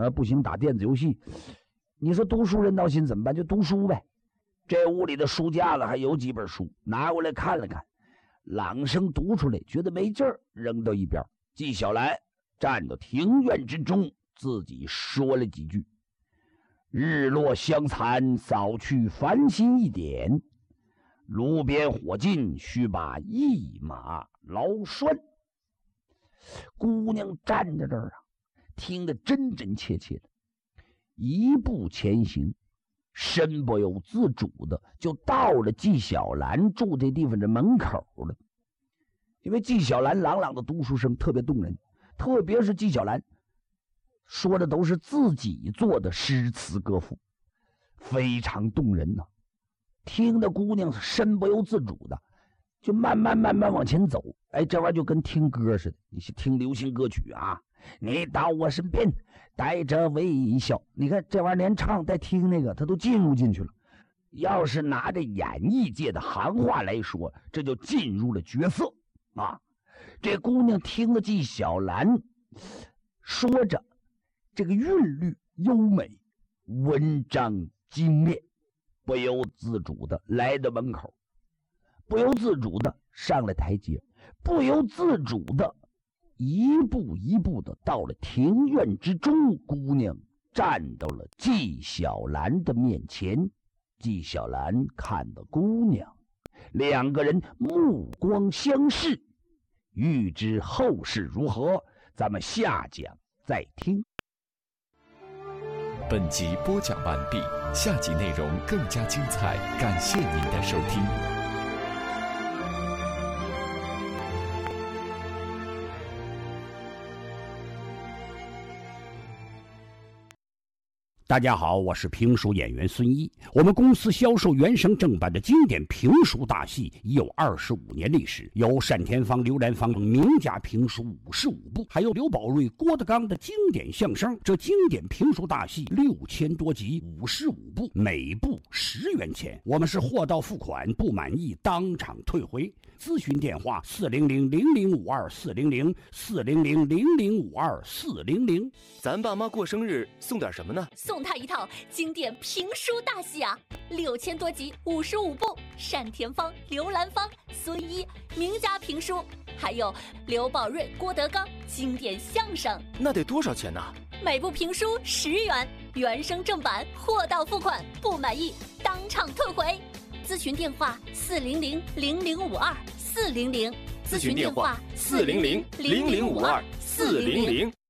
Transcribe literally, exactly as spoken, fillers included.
呃，不行打电子游戏。你说读书人闹心怎么办？就读书呗。这屋里的书架子还有几本书，拿过来看了看，朗声读出来，觉得没劲儿，扔到一边。纪晓岚站到庭院之中，自己说了几句：日落香残，早去繁星一点，炉边火尽，须把一马劳栓。姑娘站在这儿啊，听得真真切切的，一步前行，身不由自主的就到了纪晓岚住这地方的门口了。因为纪晓岚朗朗的读书声特别动人，特别是纪晓岚说的都是自己做的诗词歌赋，非常动人呐、啊。听的姑娘身不由自主的就慢慢慢慢往前走。哎，这玩意儿就跟听歌似的，你是听流行歌曲啊，你到我身边带着微笑，你看这玩意儿连唱带听那个他都进入进去了。要是拿着演艺界的行话来说，这就进入了角色啊。这姑娘听了纪晓岚说着这个韵律优美，文章精炼，不由自主的来到门口，不由自主的上了台阶，不由自主的一步一步的到了庭院之中。姑娘站到了纪晓岚的面前，纪晓岚看到姑娘，两个人目光相视。欲知后事如何，咱们下讲再听。 本集播讲完毕，下集内容更加精彩，感谢您的收听。 大家好，我是评书演员孙一。我们公司销售原声正版的经典评书大戏已有二十五年历史，有单田芳、刘兰芳名家评书五十五部，还有刘宝瑞、郭德纲的经典相声。这经典评书大戏六千多集，五十五部，每部十元钱。我们是货到付款，不满意当场退回。咨询电话：四零零零零五二四零零四零零零零五二四零零。 咱爸妈过生日送点什么呢？ 送他一套经典评书大戏啊，六千多集，五十五部，单田芳、刘兰芳、孙一名家评书，还有刘宝瑞、郭德纲经典相声。 那得多少钱呢？ 每部评书十元，原声正版，货到付款，不满意当场退回。咨询电话：四零零零零五二四零零。 咨询电话：四零零零零五二四零零。